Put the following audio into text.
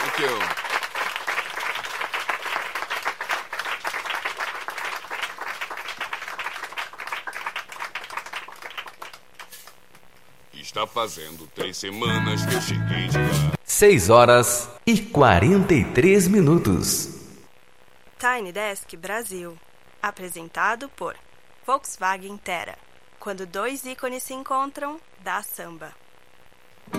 Thank you. Está fazendo 3 semanas que eu cheguei de lá. 6h43. Tiny Desk Brasil. Apresentado por Volkswagen Terra. Quando 2 ícones se encontram, dá samba.